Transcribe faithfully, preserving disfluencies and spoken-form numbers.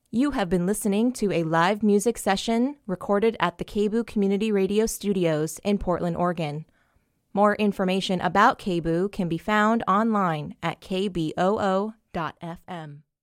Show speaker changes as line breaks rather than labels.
You have been listening to a live music session recorded at the K B O O Community Radio Studios in Portland, Oregon. More information about K B O O can be found online at k b o o dot f m.